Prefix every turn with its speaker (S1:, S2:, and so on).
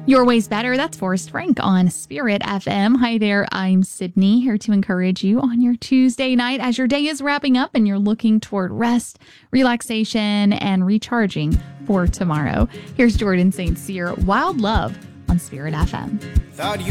S1: Your Way's Better. That's Forrest Frank on Spirit FM. Hi there, I'm Sydney, here to encourage you on your Tuesday night as your day is wrapping up and you're looking toward rest, relaxation, and recharging for tomorrow. Here's Jordan St. Cyr, Wild Love on Spirit FM.